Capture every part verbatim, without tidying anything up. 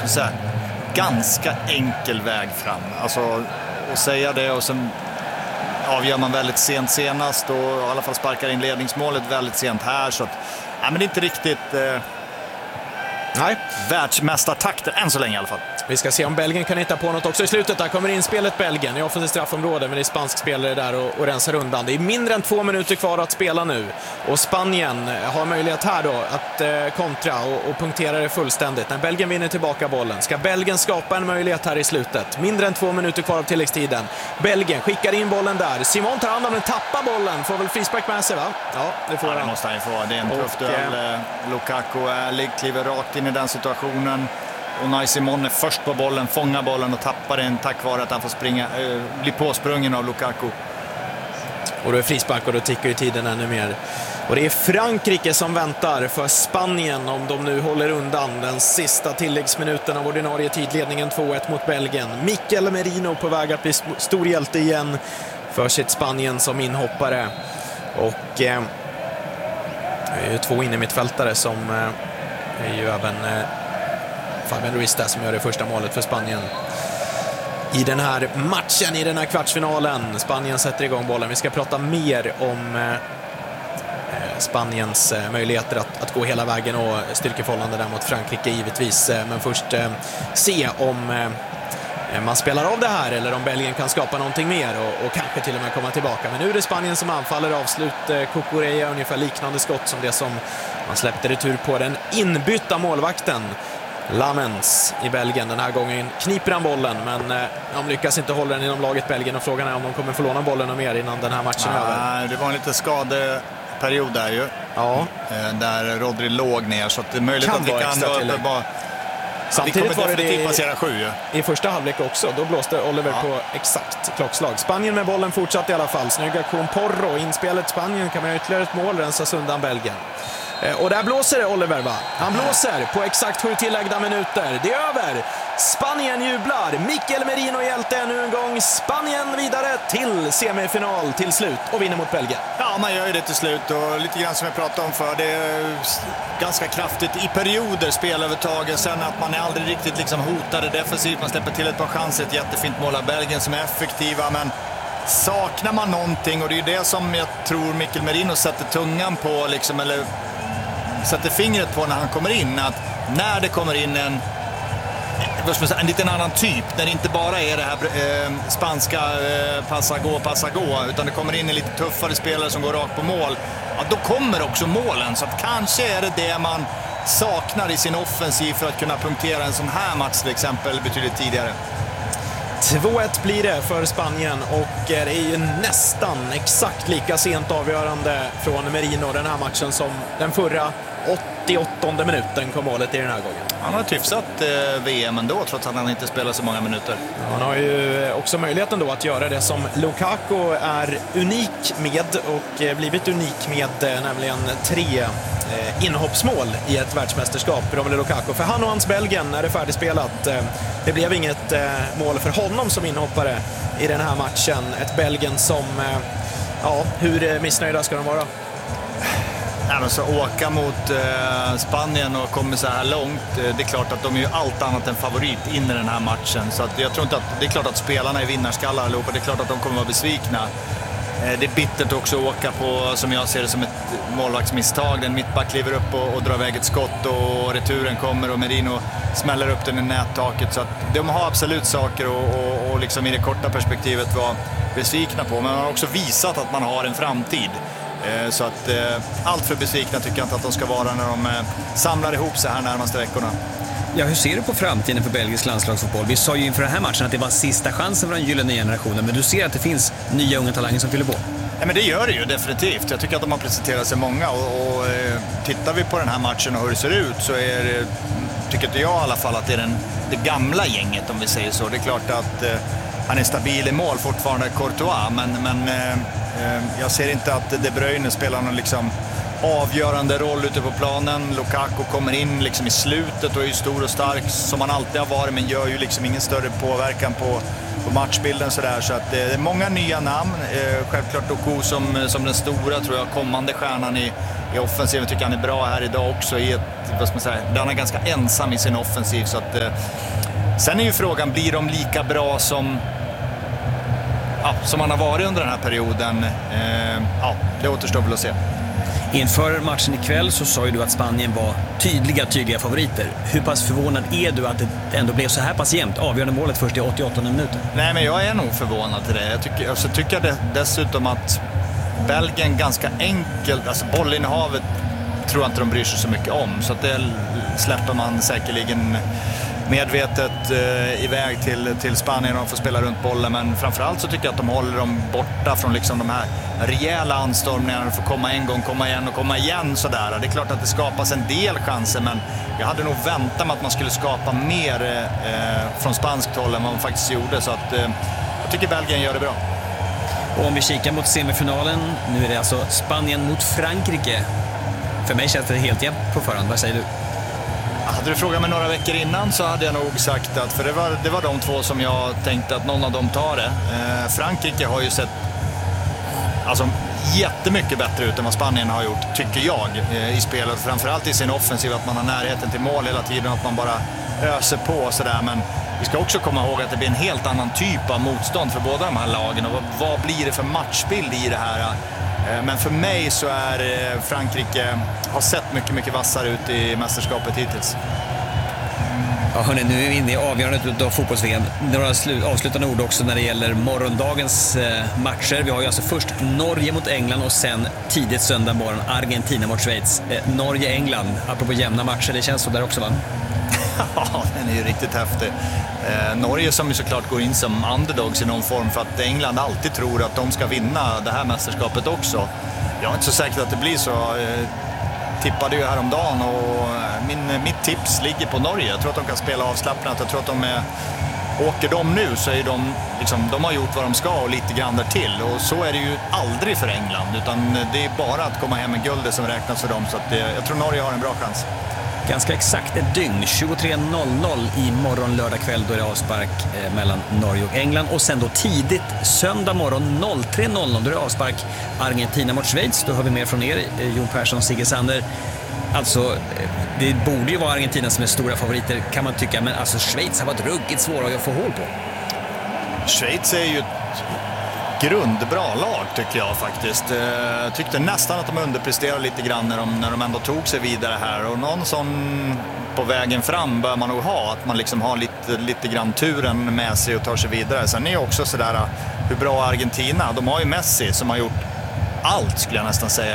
ska säga, ganska enkel väg fram. Alltså att säga det och sen avgör man väldigt sent senast och i alla fall sparkar in ledningsmålet väldigt sent här, så att ja, men det är inte riktigt eh, nej, världsmästartakter än så länge i alla fall. Vi ska se om Belgien kan hitta på något också i slutet. Där kommer in spelet Belgien i offensivt straffområde, men det är spansk spelare där och, och rensar undan. Det är mindre än två minuter kvar att spela nu. Och Spanien har möjlighet här då att eh, kontra och, och punktera det fullständigt. När Belgien vinner tillbaka bollen ska Belgien skapa en möjlighet här i slutet. Mindre än två minuter kvar av tilläggstiden. Belgien skickar in bollen där. Simon tar hand om den, tappar bollen. Får väl frispark med sig, va? Ja, det får ja, han. Det måste han ju få. Det är en tuff duell. Lukaku är ärlig, kliver rakt in i den situationen. Och Unai Simon är först på bollen, fångar bollen och tappar den tack vare att han får springa, äh, bli påsprungen av Lukaku. Och då är frispark och då tickar ju tiden ännu mer. Och det är Frankrike som väntar för Spanien om de nu håller undan den sista tilläggsminuten av ordinarie tidledningen två ett mot Belgien. Mikel Merino på väg att bli stor hjälte igen för sitt Spanien som inhoppare. Och eh, det är ju två inne mittfältare som eh, är ju även eh, Fabian Ruiz där som gör det första målet för Spanien i den här matchen, i den här kvartsfinalen. Spanien sätter igång bollen. Vi ska prata mer om eh, Spaniens eh, möjligheter att, att gå hela vägen och styrkeförhållande där mot Frankrike givetvis. Eh, men först eh, se om eh, man spelar av det här eller om Belgien kan skapa någonting mer och, och kanske till och med komma tillbaka. Men nu är det Spanien som anfaller, avslut eh, Cucurella, ungefär liknande skott som det som man släppte retur på den inbytta målvakten Lamens i Belgien. Den här gången kniper han bollen, men eh, de lyckas inte hålla den inom laget Belgien och frågan är om de kommer få låna bollen och mer innan den här matchen är över. Det var en lite skadeperiod där ju. Ja. Eh, där Rodri låg ner, så att det är möjligt Kan att vi kan vara uppe bara... Samtidigt var det i, passera sju, ja. I första halvlek också. Då blåste Oliver ja. på exakt klockslag. Spanien med bollen fortsatt i alla fall. Snygg aktion Porro. Inspelet Spanien kan man ytterligare ett mål, rensas undan Belgien. Och där blåser Oliver, va? Han blåser på exakt sju tilläggda minuter. Det är över. Spanien jublar. Mikel Merino hjälte ännu en gång. Spanien vidare till semifinal till slut och vinner mot Belgien. Ja, man gör ju det till slut och lite grann som jag pratade om för. Det är ganska kraftigt i perioder spelövertaget. Sen att man är aldrig riktigt liksom hotade defensivt. Man släpper till ett par chanser. Ett jättefint mål av Belgien som är effektiva, men saknar man någonting, och det är det som jag tror Mikel Merino sätter tungan på liksom, eller sätter fingret på när han kommer in, att när det kommer in en en liten annan typ, när det inte bara är det här eh, spanska eh, passa gå, passa gå, utan det kommer in en lite tuffare spelare som går rakt på mål, ja, då kommer också målen. Så att kanske är det det man saknar i sin offensiv för att kunna punktera en sån här match till exempel betydligt tidigare. två ett blir det för Spanien och det är ju nästan exakt lika sent avgörande från Merino den här matchen som den förra. åttioåttonde minuten kom målet i den här gången. Han har hyfsat eh, V M ändå, trots att han inte spelar så många minuter. Han har ju också möjligheten då att göra det som Lukaku är unik med och eh, blivit unik med, eh, nämligen tre eh, inhoppsmål i ett världsmästerskap, Romelu Lukaku. För han och hans Belgien är det färdigspelat. Eh, det blev inget eh, mål för honom som inhoppare i den här matchen. Ett Belgien som, eh, ja, hur missnöjda ska de vara? Nej, men så åka mot eh, Spanien och kommer så här långt, eh, det är klart att de är ju allt annat än favorit in i den här matchen. Så att jag tror inte att, det är klart att spelarna är vinnarskallar allihopa, det är klart att de kommer vara besvikna. Eh, det är bittert också att åka på, som jag ser det, som ett målvaktsmisstag. Den mittback kliver upp och, och drar iväg ett skott och returen kommer och Merino smäller upp den i nättaket. Så att de har absolut saker och, och, och liksom i det korta perspektivet var besvikna på, men man har också visat att man har en framtid. Så att eh, allt för besvikna tycker jag inte att de ska vara när de eh, samlar ihop sig här närmaste veckorna. Ja, hur ser du på framtiden för belgisk landslagsfotboll? Vi sa ju inför den här matchen att det var sista chansen för den gyllene generationen, men du ser att det finns nya unga talanger som fyller på. Ja, men det gör det ju definitivt. Jag tycker att de har presenterat sig många och, och eh, tittar vi på den här matchen och hur det ser ut så är det, tycker inte jag i alla fall att det är den, det gamla gänget, om vi säger så. Det är klart att eh, han är stabil i mål fortfarande, Courtois, men, men eh, jag ser inte att De Bruyne spelar någon liksom avgörande roll ute på planen. Lukaku kommer in liksom i slutet och är ju stor och stark som han alltid har varit, men gör ju liksom ingen större påverkan på, på matchbilden sådär. Så att det är många nya namn. Självklart Doku som, som den stora, tror jag, kommande stjärnan i, i offensiven. Tycker han är bra här idag också. I ett, vad ska man säga, han är ganska ensam i sin offensiv. Så att, eh, sen är ju frågan, blir de lika bra som, ja, som man har varit under den här perioden? Eh, ja, det återstår väl att se. Inför matchen ikväll så sa ju du att Spanien var tydliga, tydliga favoriter. Hur pass förvånad är du att det ändå blev så här pass jämnt? Avgörande målet först i åttioåttonde minuten. Nej, men jag är nog förvånad till det. Jag tycker, alltså, tycker jag det, dessutom att Belgien ganska enkelt, alltså bollinnehavet tror jag inte de bryr sig så mycket om. Så att det släpper man säkerligen medvetet eh, iväg till, till Spanien och får spela runt bollen. Men framförallt så tycker jag att de håller dem borta från liksom de här rejäla anstormningarna. Får komma en gång, komma igen och komma igen sådär. Det är klart att det skapas en del chanser, men jag hade nog väntat mig att man skulle skapa mer eh, från spanskt håll än vad man faktiskt gjorde. Så att eh, jag tycker Belgien gör det bra. Och om vi kikar mot semifinalen, nu är det alltså Spanien mot Frankrike. För mig känns det helt jämnt på förhand. Vad säger du? Hade du frågat mig några veckor innan så hade jag nog sagt att, för det var, det var de två som jag tänkte att någon av dem tar det. Eh, Frankrike har ju sett alltså, jättemycket bättre ut än vad Spanien har gjort, tycker jag, eh, i spelet. Framförallt i sin offensiv, att man har närheten till mål hela tiden, att man bara öser på och sådär. Men vi ska också komma ihåg att det blir en helt annan typ av motstånd för båda de här lagen. Och vad, vad blir det för matchbild i det här? Men för mig så är Frankrike, har sett mycket, mycket vassare ut i mästerskapet hittills. Ja, hörni, nu är vi inne i avgörandet av fotbolls-V M. Några avslutande ord också när det gäller morgondagens matcher. Vi har ju alltså först Norge mot England och sen tidigt söndag morgon Argentina mot Schweiz. Norge-England, apropå jämna matcher, det känns så där också, va? Ja, den är ju riktigt häftig. Eh, Norge som ju såklart går in som underdogs i någon form för att England alltid tror att de ska vinna det här mästerskapet också. Jag är inte så säker att det blir så. Eh, tippade ju häromdagen och min, mitt tips ligger på Norge. Jag tror att de kan spela avslappnat. Jag tror att de är, åker de nu så är de, liksom, de har gjort vad de ska och lite grann där till. Och så är det ju aldrig för England, utan det är bara att komma hem med guldet som räknas för dem. Så att det, jag tror Norge har en bra chans. Ganska exakt ett dygn, tjugotre noll noll i morgon lördag kväll, då är det avspark eh, mellan Norge och England. Och sen då tidigt söndag morgon tre noll noll, då är det avspark Argentina mot Schweiz. Då hör vi mer från er, eh, Jon Persson, Sigge Sander. Alltså, eh, det borde ju vara Argentina som är stora favoriter kan man tycka, men alltså Schweiz har varit ruggigt svåra att få hål på. Schweiz är ju ett grundbra lag tycker jag faktiskt. Jag tyckte nästan att de underpresterade lite grann när de, när de ändå tog sig vidare här. Och någon sån på vägen fram bör man nog ha. Att man liksom har lite, lite grann turen med sig och tar sig vidare. Sen är ju också sådär hur bra Argentina. De har ju Messi som har gjort allt, skulle jag nästan säga,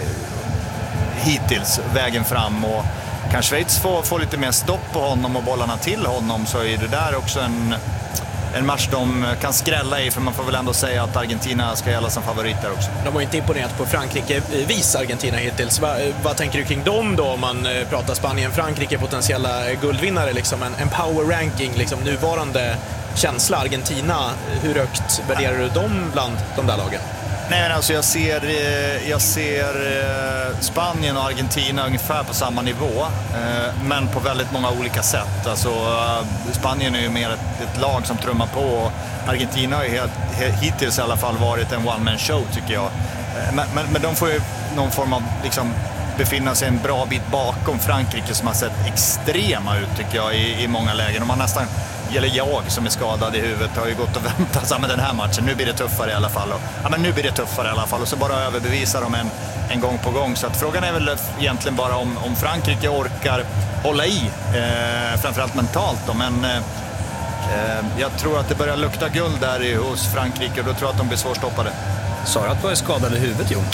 hittills vägen fram. Och kan Schweiz få, få lite mer stopp på honom och bollarna till honom, så är det där också en... en match de kan skrälla i, för man får väl ändå säga att Argentina ska gälla som favoriter också. De var inte imponerat på Frankrike vis Argentina hittills. Va, vad tänker du kring dem då, om man pratar Spanien, Frankrike, potentiella guldvinnare, liksom en, en power ranking, liksom nuvarande känsla Argentina, hur högt värderar du dem bland de där lagen? Nej, men alltså jag ser, jag ser Spanien och Argentina ungefär på samma nivå, men på väldigt många olika sätt. Alltså, Spanien är ju mer ett, ett lag som trummar på, och Argentina har ju helt, hittills i alla fall varit en one-man show tycker jag. Men, men, men de får ju någon form av liksom, befinna sig en bra bit bakom Frankrike, som har sett extrema ut tycker jag i, i många lägen. Och man nästan, eller jag som är skadad i huvudet, har ju gått och väntat så, men den här matchen, nu blir det tuffare i alla fall. Och, ja, men nu blir det tuffare i alla fall. Och så bara överbevisar de en, en gång på gång. Så att frågan är väl egentligen bara om, om Frankrike orkar hålla i, eh, framförallt mentalt då. Men eh, jag tror att det börjar lukta guld där i, hos Frankrike, och då tror jag att de blir svårstoppade. Sa du att du är skadad i huvudet, Jon?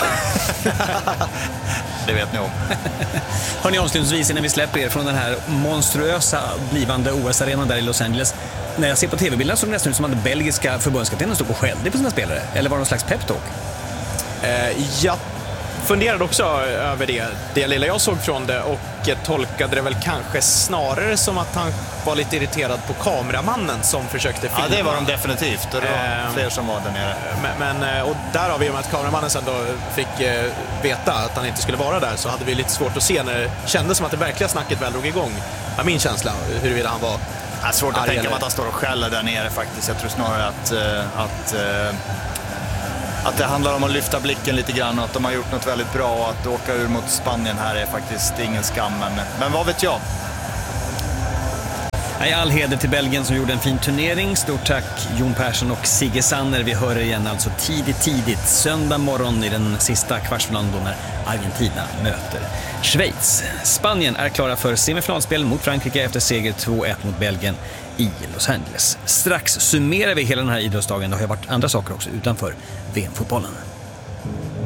Det vet ni om. Hörrni, avslutningsvis innan vi släpper er från den här monstruösa blivande O S-arenan där i Los Angeles. När jag ser på tv-bilderna så är det nästan som att den belgiska förbundskaptenen stod och skällde på sina spelare. Eller var det någon slags pep-talk? Eh, jag funderade också över det, det lilla jag såg från det, och tolkade det väl kanske snarare som att han var lite irriterad på kameramannen som försökte filma. Ja, det var de definitivt, och det var eh, fler som var där nere. Men, men, och där har vi ju med att kameramannen sen då fick eh, veta att han inte skulle vara där, så hade vi lite svårt att se när det kändes som att det verkliga snacket väl drog igång. Ja, min känsla, huruvida han var... Det är svårt att tänka mig att han står och skäller där nere faktiskt. Jag tror snarare att, att att det handlar om att lyfta blicken lite grann och att de har gjort något väldigt bra, och att åka ur mot Spanien här är faktiskt ingen skam, men, men vad vet jag? All heder till Belgien som gjorde en fin turnering. Stort tack Jon Persson och Sigge Sanner. Vi hör igen alltså tidigt, tidigt söndag morgon i den sista kvartsfinalen då när Argentina möter Schweiz. Spanien är klara för semifinalspel mot Frankrike efter seger två ett mot Belgien i Los Angeles. Strax summerar vi hela den här idrottsdagen. Det har ju varit andra saker också utanför V M-fotbollen.